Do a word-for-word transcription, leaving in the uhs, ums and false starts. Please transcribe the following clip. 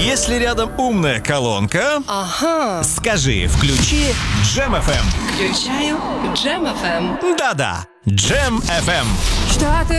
Если рядом умная колонка, Ага. скажи «включи Джем эф эм». Включаю Джем эф эм. Да-да, Джем эф эм. Штаты